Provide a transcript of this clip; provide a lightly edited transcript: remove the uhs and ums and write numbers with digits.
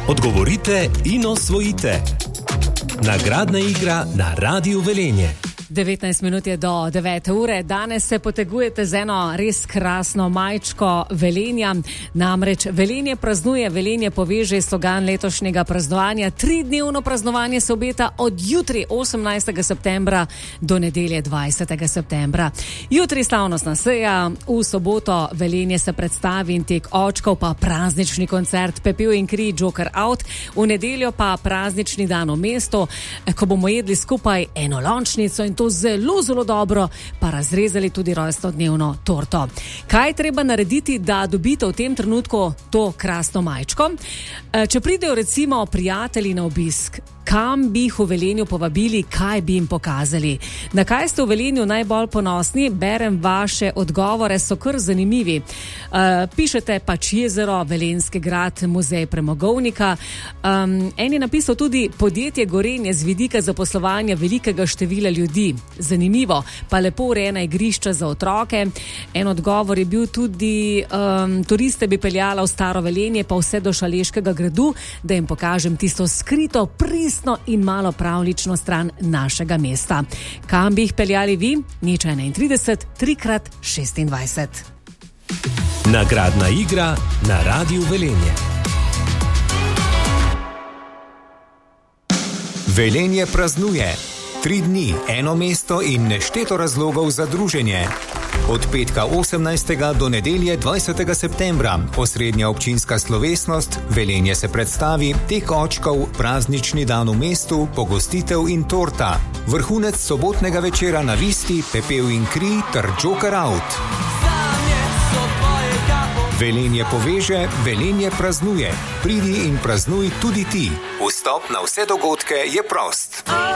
Odgovorite in osvojite. Nagradna igra na Radiu Velenje. 19 minut je do 9 ure. Danes se potegujete z eno res krasno majčko Velenja. Namreč Velenje praznuje, Velenje poveže slogan letošnjega praznovanja. 3-dnevno praznovanje se obeta od jutri 18. septembra do nedelje 20. septembra. Jutri slavnostna seja, v soboto Velenje se predstavi in tek očkov, pa praznični koncert Pepel in kri Joker Out, v nedeljo pa praznični dan v mestu, ko bomo jedli skupaj enolončnico in to zelo, zelo dobro, pa razrezali tudi rojstnodnevno torto. Kaj treba narediti, da dobite v tem trenutku to krasno majčko? Če pridejo recimo prijatelji na obisk, kam bi jih v Velenju povabili, kaj bi jim pokazali? Na kaj ste v Velenju najbolj ponosni? Berem vaše odgovore, so kar zanimivi. Pišete pač jezero, Velenjski grad, muzej premogovnika. En je napisal tudi podjetje Gorenje z vidika zaposlovanja velikega števila ljudi. Zanimivo, pa lepo urejena igrišča za otroke. En odgovor je bil tudi, turiste bi peljala v staro Velenje, pa vse do Šaleškega gradu, da jim pokažem tisto skrito, pristno in malo pravlično stran našega mesta. Kam bi jih peljali vi? Nič 31 3x26. Nagradna igra na Radiu Velenje. Velenje praznuje. 3 dni, eno mesto in nešteto razlogov za druženje. Od petka 18. do nedelje 20. septembra osrednja občinska slovesnost, Velenje se predstavi, tek očkov, praznični dan v mestu, pogostitev in torta. Vrhunec sobotnega večera na Visti, Pepel in kri ter Joker Out. Velenje poveže, Velenje praznuje. Pridi in praznuj tudi ti. Vstop na vse dogodke je prost.